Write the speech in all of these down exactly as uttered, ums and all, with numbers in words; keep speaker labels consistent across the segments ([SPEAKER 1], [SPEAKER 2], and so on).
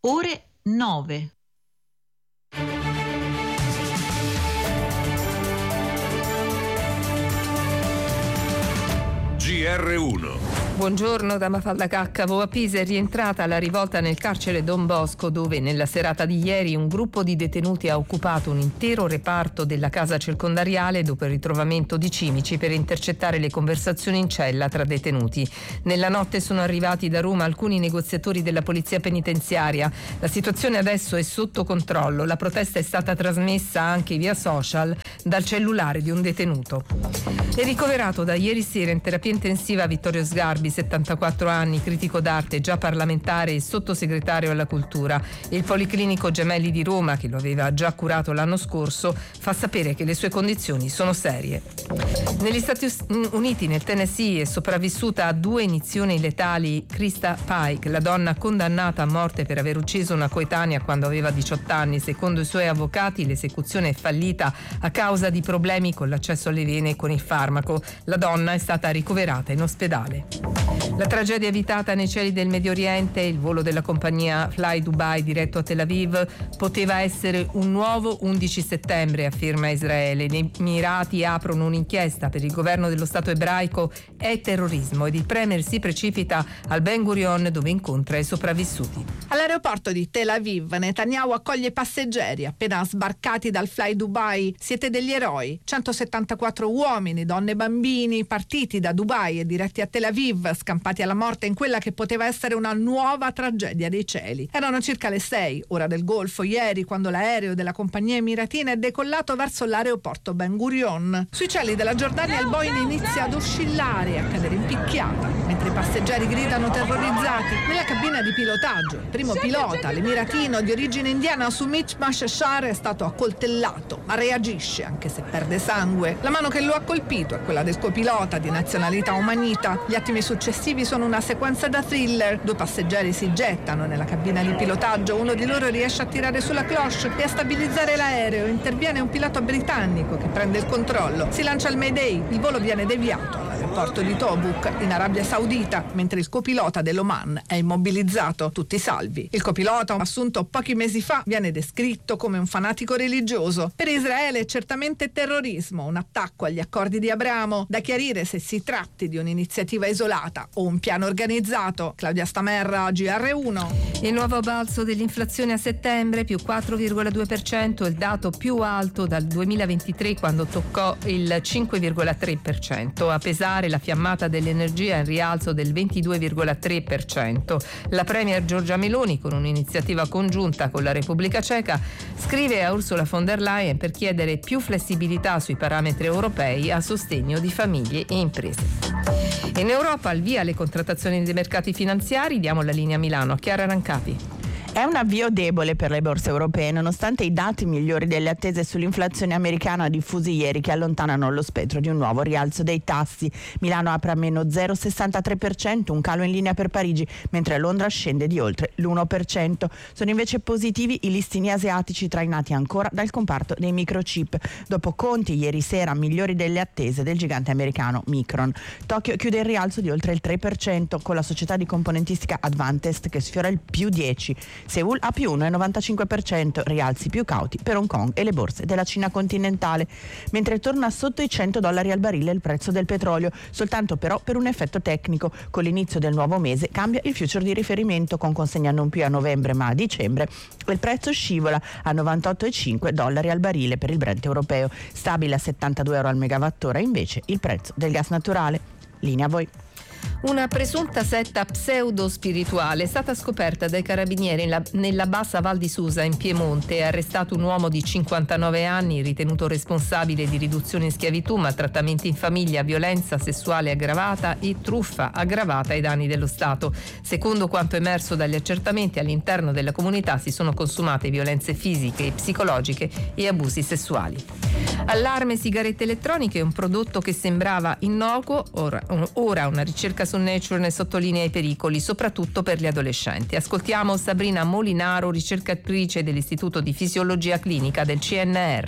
[SPEAKER 1] ore nove.
[SPEAKER 2] G R uno.
[SPEAKER 3] Buongiorno da Mafalda Caccavo. A Pisa è rientrata la rivolta nel carcere Don Bosco, dove nella serata di ieri un gruppo di detenuti ha occupato un intero reparto della casa circondariale dopo il ritrovamento di cimici per intercettare le conversazioni in cella tra detenuti. Nella notte sono arrivati da Roma alcuni negoziatori della polizia penitenziaria. La situazione adesso è sotto controllo. La protesta è stata trasmessa anche via social dal cellulare di un detenuto. È ricoverato da ieri sera in terapia intensiva Vittorio Sgarbi, settantaquattro anni, critico d'arte, già parlamentare e sottosegretario alla cultura. Il Policlinico Gemelli di Roma, che lo aveva già curato l'anno scorso, fa sapere che le sue condizioni sono serie. Negli Stati Uniti, nel Tennessee, è sopravvissuta a due iniezioni letali Krista Pike, la donna condannata a morte per aver ucciso una coetanea quando aveva diciotto anni. Secondo i suoi avvocati, l'esecuzione è fallita a causa di problemi con l'accesso alle vene e con il farmaco. La donna è stata ricoverata in ospedale. La tragedia evitata nei cieli del Medio Oriente, il volo della compagnia Fly Dubai diretto a Tel Aviv, poteva essere un nuovo undici settembre, afferma Israele. Gli Emirati aprono un'inchiesta per il governo dello Stato ebraico, è terrorismo, ed il premier si precipita al Ben Gurion, dove incontra i sopravvissuti.
[SPEAKER 4] All'aeroporto di Tel Aviv, Netanyahu accoglie i passeggeri appena sbarcati dal Fly Dubai. Siete degli eroi. centosettantaquattro uomini, donne e bambini partiti da Dubai e diretti a Tel Aviv, scampati alla morte in quella che poteva essere una nuova tragedia dei cieli. Erano circa le sei, ora del Golfo, ieri, quando l'aereo della compagnia emiratina è decollato verso l'aeroporto Ben Gurion. Sui cieli della Giordania il Boeing inizia ad oscillare e a cadere in picchiata, mentre i passeggeri gridano terrorizzati. Nella cabina di pilotaggio, il primo pilota, l'emiratino di origine indiana Sumit Mashashar, è stato accoltellato, ma reagisce anche se perde sangue. La mano che lo ha colpito è quella del copilota di nazionalità omanita. Gli attimi successivi sono una sequenza da thriller. Due passeggeri si gettano nella cabina di pilotaggio, uno di loro riesce a tirare sulla cloche e a stabilizzare l'aereo. Interviene un pilota britannico che prende il controllo. Si lancia il Mayday, il volo viene deviato all'aeroporto di Tobuk in Arabia Saudita, mentre il copilota dell'Oman è immobilizzato, tutti salvi. Il copilota, assunto pochi mesi fa, viene descritto come un fanatico religioso. Per Israele è certamente terrorismo, un attacco agli accordi di Abramo, da chiarire se si tratti di un'iniziativa isolata o un piano organizzato. Claudia Stamerra, G R uno.
[SPEAKER 3] Il nuovo balzo dell'inflazione a settembre, più quattro virgola due per cento, il dato più alto dal duemilaventitré, quando toccò il cinque virgola tre per cento. A pesare la fiammata dell'energia in rialzo del ventidue virgola tre per cento. La premier Giorgia Meloni, con un'iniziativa congiunta con la Repubblica Ceca, scrive a Ursula von der Leyen per chiedere più flessibilità sui parametri europei a sostegno di famiglie e imprese. In Europa al via le contrattazioni dei mercati finanziari. Diamo la linea a Milano a Chiara Rancati.
[SPEAKER 5] È un avvio debole per le borse europee, nonostante i dati migliori delle attese sull'inflazione americana diffusi ieri, che allontanano lo spettro di un nuovo rialzo dei tassi. Milano apre a meno zero virgola sessantatré per cento, un calo in linea per Parigi, mentre Londra scende di oltre l'uno per cento. Sono invece positivi i listini asiatici, trainati ancora dal comparto dei microchip, dopo conti ieri sera migliori delle attese del gigante americano Micron. Tokyo chiude il rialzo di oltre il tre per cento, con la società di componentistica Advantest che sfiora il più dieci. Seul a più uno virgola novantacinque per cento, rialzi più cauti per Hong Kong e le borse della Cina continentale, mentre torna sotto i cento dollari al barile il prezzo del petrolio, soltanto però per un effetto tecnico. Con l'inizio del nuovo mese cambia il future di riferimento, con consegna non più a novembre ma a dicembre, e il prezzo scivola a novantotto virgola cinque dollari al barile per il Brent europeo, stabile a settantadue euro al megawattora invece il prezzo del gas naturale. Linea a voi.
[SPEAKER 3] Una presunta setta pseudo-spirituale è stata scoperta dai carabinieri nella, nella bassa Val di Susa in Piemonte. È arrestato un uomo di cinquantanove anni ritenuto responsabile di riduzione in schiavitù, maltrattamenti in famiglia, violenza sessuale aggravata e truffa aggravata ai danni dello Stato. Secondo quanto emerso dagli accertamenti, all'interno della comunità si sono consumate violenze fisiche e psicologiche e abusi sessuali. Allarme sigarette elettroniche, un prodotto che sembrava innocuo, ora, ora una ricerca su Nature ne sottolinea i pericoli, soprattutto per gli adolescenti. Ascoltiamo Sabrina Molinaro, ricercatrice dell'Istituto di Fisiologia Clinica del C N R.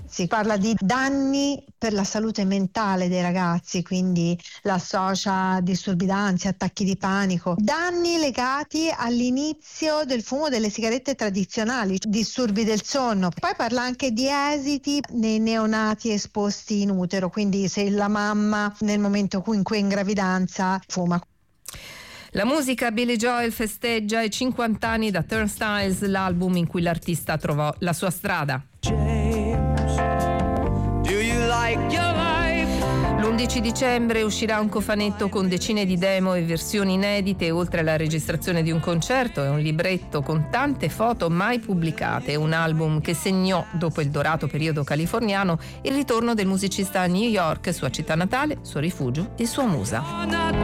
[SPEAKER 1] ragazzi, parla di danni per la salute mentale dei ragazzi, quindi l'associa disturbi d'ansia, attacchi di panico, danni legati all'inizio del fumo delle sigarette tradizionali, disturbi del sonno. Poi parla anche di esiti nei neonati esposti in utero, quindi se la mamma nel momento in cui è in gravidanza fuma.
[SPEAKER 3] La musica Billy Joel festeggia i cinquanta anni da Turnstiles, l'album in cui l'artista trovò la sua strada. James, do you like your life? L'undici dicembre uscirà un cofanetto con decine di demo e versioni inedite, oltre alla registrazione di un concerto e un libretto con tante foto mai pubblicate, un album che segnò, dopo il dorato periodo californiano, il ritorno del musicista a New York, sua città natale, suo rifugio e sua musa.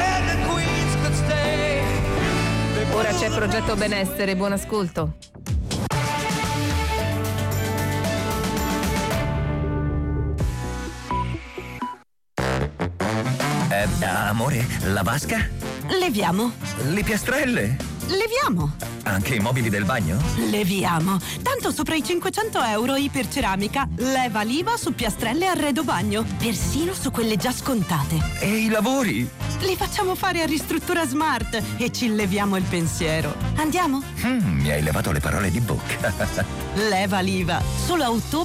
[SPEAKER 3] Ora c'è Progetto Benessere, buon ascolto.
[SPEAKER 2] Eh, amore, la vasca?
[SPEAKER 6] Leviamo.
[SPEAKER 2] Le piastrelle?
[SPEAKER 6] Leviamo.
[SPEAKER 2] Anche i mobili del bagno?
[SPEAKER 6] Leviamo. Tanto sopra i cinquecento euro iperceramica. Leva l'I V A su piastrelle e arredo bagno. Persino su quelle già scontate.
[SPEAKER 2] E i lavori?
[SPEAKER 6] Li facciamo fare a Ristruttura Smart e ci leviamo il pensiero. Andiamo?
[SPEAKER 2] Mm, mi hai levato le parole di bocca.
[SPEAKER 6] Leva l'I V A. Solo a ottobre